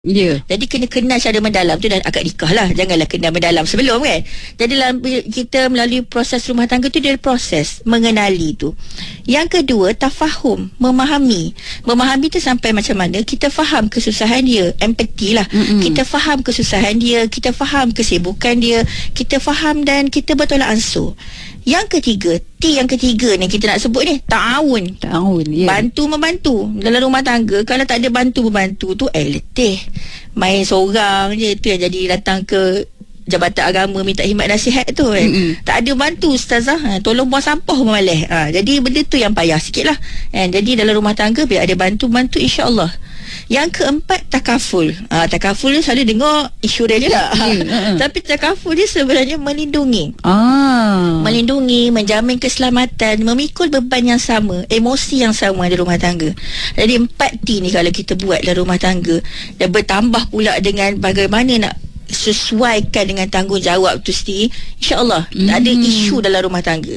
Ya. Jadi kena kenal cara mendalam tu dan akad nikah lah. Janganlah kenal mendalam sebelum kan. Jadi dalam kita melalui proses rumah tangga tu, dia proses mengenali tu. Yang kedua, tafahum, memahami. Memahami tu sampai macam mana kita faham kesusahan dia, empathy lah. Kita faham kesusahan dia, kita faham kesibukan dia, kita faham dan kita bertolak ansur. Yang ketiga, yang ketiga ni kita nak sebut ni, ta'awun. Ta'awun, ya. Bantu membantu. Dalam rumah tangga, kalau tak ada bantu membantu tu, letih. Main seorang je, tu yang jadi datang ke Jabatan Agama minta khidmat nasihat tu kan. Tak ada bantu ustazah, tolong buang sampah malas. Jadi benda tu yang payah sikit lah. Jadi dalam rumah tangga, bila ada bantu-bantu, insya-Allah. Yang keempat, takaful. Takaful ni selalu dengar insurans je lah. Tapi takaful dia sebenarnya melindungi. Melindungi, menjamin keselamatan, memikul beban yang sama, emosi yang sama di rumah tangga. Jadi 4T ni kalau kita buat dalam rumah tangga, dan bertambah pula dengan bagaimana nak sesuaikan dengan tanggungjawab tu sendiri, insya-Allah tak ada isu dalam rumah tangga.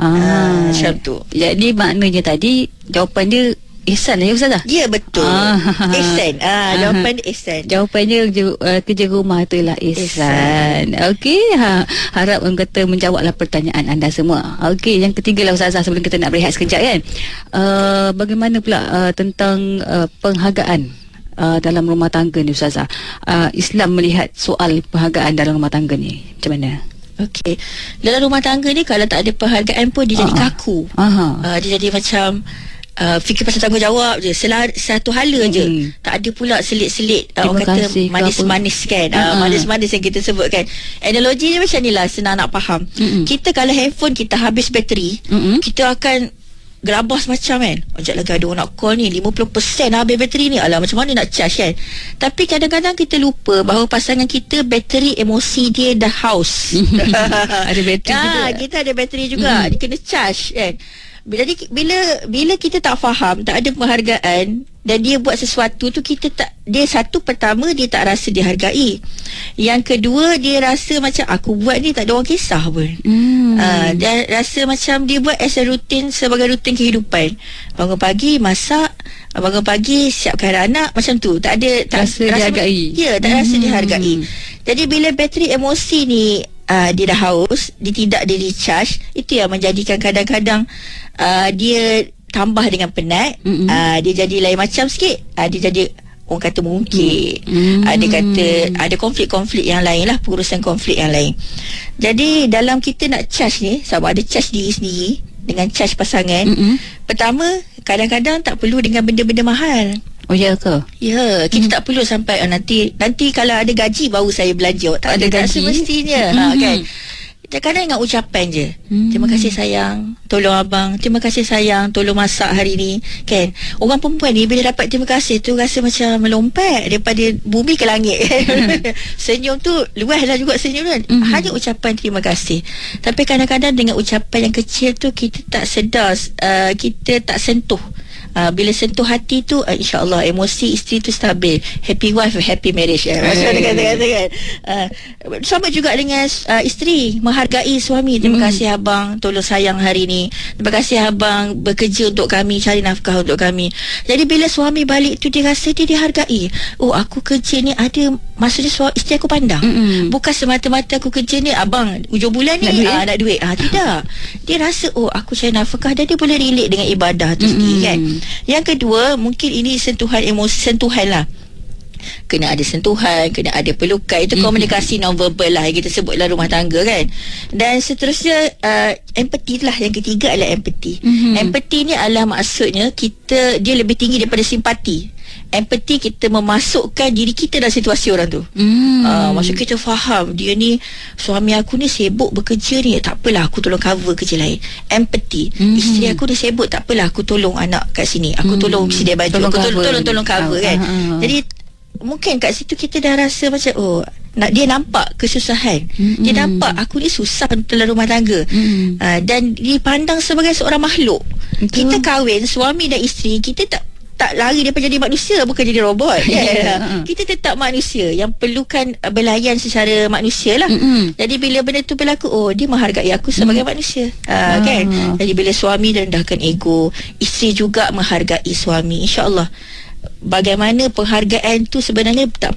Macam tu. Jadi maknanya tadi jawapan dia ihsan lah ya Ustazah? Ya, betul. Ihsan. Jawapan dia ihsan. Jawapannya kerja rumah tu lah ihsan. Okey, harap orang kata menjawablah pertanyaan anda semua. Okey, yang ketiga lah Ustazah, sebelum kita nak berehat sekejap kan. Bagaimana pula tentang penghargaan dalam rumah tangga ni Ustazah? Islam melihat soal penghargaan dalam rumah tangga ni macam mana? Okey, dalam rumah tangga ni kalau tak ada penghargaan pun dia jadi kaku. Dia jadi macam fikir pasal tanggungjawab je, satu hala je. Tak ada pula selit-selit orang kata manis-manis kan. Manis-manis yang kita sebut kan. Analogi dia macam ni lah, senang nak faham. Kita kalau handphone kita habis bateri, kita akan gerabas macam kan, sekejap lagi ada orang nak call ni, 50% habis bateri ni, alah macam mana nak charge kan. Tapi kadang-kadang kita lupa bahawa pasangan kita bateri emosi dia dah haus. Ada bateri juga. Kita ada bateri juga, dia kena charge kan. Jadi bila kita tak faham, tak ada penghargaan dan dia buat sesuatu tu, kita tak, dia satu, pertama dia tak rasa dihargai. Yang kedua, dia rasa macam aku buat ni tak ada orang kisah pun. Dia rasa macam dia buat as a routine, sebagai rutin kehidupan. Bangun pagi masak, bangun pagi siapkan anak, macam tu. Tak ada, tak rasa dihargai. Ya, tak rasa dihargai. Jadi bila bateri emosi ni dia dah haus, dia tidak di recharge, itu yang menjadikan kadang-kadang dia tambah dengan penat. Dia jadi lain macam sikit. Dia jadi orang kata mungkir. Dia kata ada konflik-konflik yang lain lah, pengurusan konflik yang lain. Jadi dalam kita nak charge ni, sama ada charge diri sendiri dengan charge pasangan. Pertama, kadang-kadang tak perlu dengan benda-benda mahal. Oh ya ke? Ya, kita tak perlu sampai nanti kalau ada gaji baru saya belanja. Tak ada gaji semestinya. Kan? Kadang-kadang ingat ucapan je. Terima kasih sayang, tolong abang. Terima kasih sayang, tolong masak hari ni. Kan? Orang perempuan ni bila dapat terima kasih tu rasa macam melompat daripada bumi ke langit. Senyum tu luas lah juga senyum kan. Hanya ucapan terima kasih. Tapi kadang-kadang dengan ucapan yang kecil tu kita tak sedar, kita tak sentuh. Bila sentuh hati tu, insya-Allah emosi isteri tu stabil. Happy wife, happy marriage. Macam dia kata kan. Sama juga dengan isteri menghargai suami. Terima kasih abang, tolong sayang hari ni. Terima kasih abang bekerja untuk kami, cari nafkah untuk kami. Jadi bila suami balik tu, dia rasa dia dihargai. Oh, aku kerja ni ada, maksudnya isteri aku pandang. Bukan semata-mata aku kerja ni, abang hujung bulan ni nak duit. Tidak. Dia rasa oh, aku cari nafkah, dan dia boleh relate dengan ibadah tu sendiri kan. Yang kedua, mungkin ini sentuhan emosi, sentuhan lah. Kena ada sentuhan, kena ada pelukan. Itu komunikasi non-verbal lah yang kita sebut dalam rumah tangga kan. Dan seterusnya, empathy lah. Yang ketiga adalah empathy. Empathy ni adalah maksudnya dia lebih tinggi daripada simpati. Empathy, kita memasukkan diri kita dalam situasi orang tu. Maksud kita faham, dia ni, suami aku ni sibuk bekerja ni, tak apalah aku tolong cover kerja lain. Empathy. Isteri aku ni sibuk, tak apalah aku tolong anak kat sini, aku tolong sedia baju, tolong cover kan. Jadi mungkin kat situ kita dah rasa macam dia nampak kesusahan. Dia nampak aku ni susah dalam rumah tangga. Dan dipandang sebagai seorang makhluk. Kita kahwin, suami dan isteri, kita tak lari daripada jadi manusia, bukan jadi robot. Kita tetap manusia yang perlukan belayan secara manusia lah. Jadi bila benda tu berlaku, dia menghargai aku sebagai manusia. Kan? Jadi bila suami rendahkan ego, isteri juga menghargai suami, insya-Allah bagaimana penghargaan tu sebenarnya tak